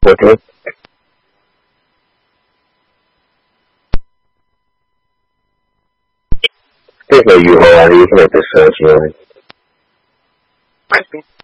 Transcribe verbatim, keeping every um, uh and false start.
Okay. There's no U-Haul out here. You can make this sound, right? I see.